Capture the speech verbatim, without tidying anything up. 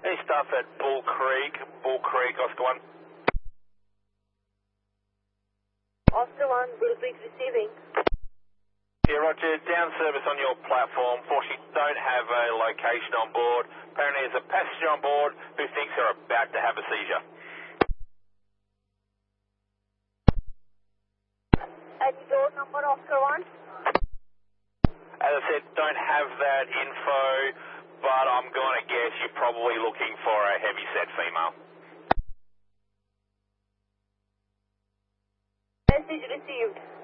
Any stuff at Bull Creek, Bull Creek, Oscar one. Oscar one, Bull Creek receiving. Yeah, Roger, down service on your platform. Fortunately, don't have a location on board. Apparently there's a passenger on board who thinks they're about to have a seizure. Any door number, Oscar one? As I said, don't have that info, but I'm going to guess you're probably looking for a heavy-set female. Message received.